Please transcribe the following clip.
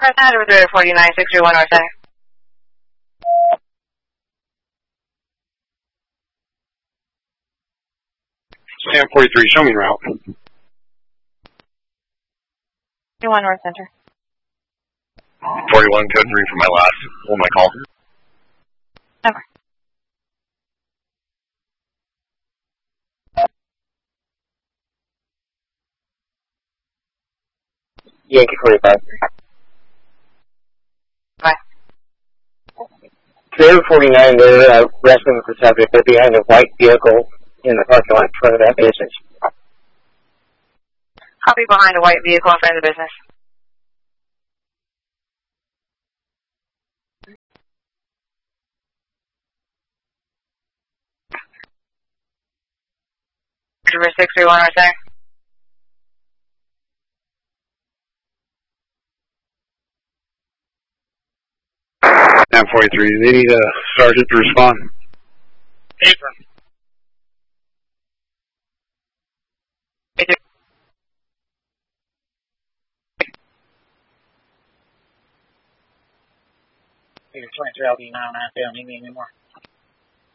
Present, with 49-631 North Center. Sam 43, show me route. 41 North Center. 41, code 3 for my last. Hold my call. Over. Yankee 45. Bye. Toyota 49, they're wrestling with the subject. They're behind a white vehicle in the parking lot in front of that business. I'll be behind a white vehicle in front of the business. River 631 North Center. Sam 43, they need a sergeant to respond. Apron. You're 23 LD 909, they don't need me anymore.